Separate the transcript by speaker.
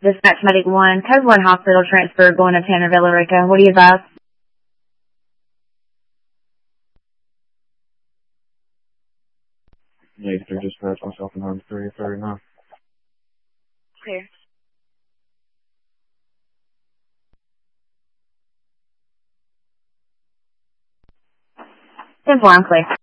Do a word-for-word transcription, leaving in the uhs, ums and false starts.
Speaker 1: Dispatch Medic one, Code one Hospital transfer going to Tanner Villarica. What do you advise?
Speaker 2: Negative three dispatch, myself and home three thirty-nine.
Speaker 1: Clear. ten four, I'm clear.